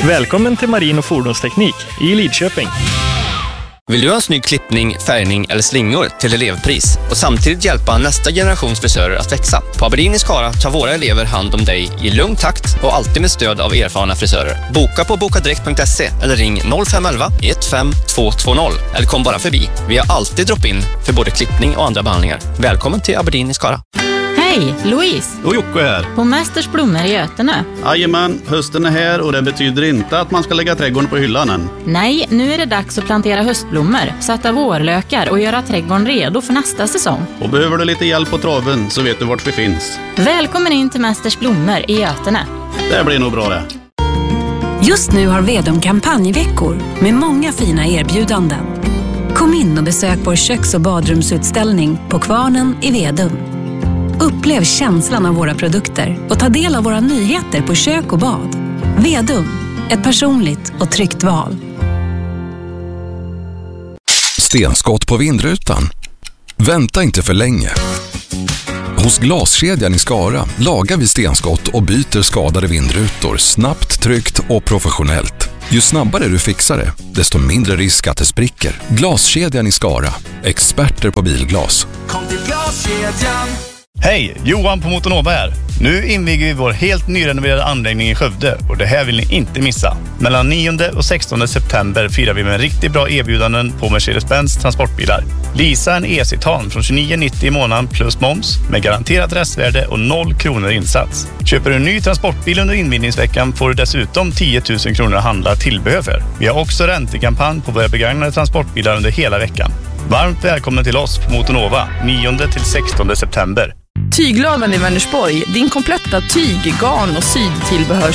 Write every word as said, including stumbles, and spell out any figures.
Välkommen till Marin- och fordonsteknik i Lidköping. Vill du ha en snygg klippning, färgning eller slingor till elevpris och samtidigt hjälpa nästa generations frisörer att växa? På Aberdeen i Skara tar våra elever hand om dig i lugn takt och alltid med stöd av erfarna frisörer. Boka på bokadirekt punkt se eller ring noll fem ett ett ett fem två två noll eller kom bara förbi. Vi har alltid drop-in för både klippning och andra behandlingar. Välkommen till Aberdeen i Skara. Hej, Louise. Och Jocke här. På Mästers blommor i Götene. Jajamän, hösten är här och det betyder inte att man ska lägga trädgården på hyllan än. Nej, nu är det dags att plantera höstblommor, sätta vårlökar och göra trädgården redo för nästa säsong. Och behöver du lite hjälp på traven så vet du vart vi finns. Välkommen in till Mästers blommor i Götene. Det blir nog bra det. Just nu har Vedum kampanjveckor med många fina erbjudanden. Kom in och besök vår köks- och badrumsutställning på Kvarnen i Vedum. Upplev känslan av våra produkter och ta del av våra nyheter på kök och bad. Vedum, ett personligt och tryggt val. Stenskott på vindrutan? Vänta inte för länge. Hos Glaskedjan i Skara lagar vi stenskott och byter skadade vindrutor snabbt, tryggt och professionellt. Ju snabbare du fixar det, desto mindre risk att det spricker. Glaskedjan i Skara. Experter på bilglas. Kom till Glaskedjan. Hej, Johan på Motonova här. Nu inviger vi vår helt nyrenoverade anläggning i Skövde och det här vill ni inte missa. Mellan nionde och sextonde september firar vi med riktigt bra erbjudanden på Mercedes-Benz transportbilar. Lisa en E-Citan från tjugonio nittio i månaden plus moms med garanterat restvärde och noll kronor insats. Köper du en ny transportbil under invigningsveckan får du dessutom tio tusen kronor att handla tillbehör för. Vi har också räntekampanj på våra begagnade transportbilar under hela veckan. Varmt välkommen till oss på Motonova nionde till sextonde september. Tyglaven i Vänersborg, din kompletta tyg, garn och sydtillbehör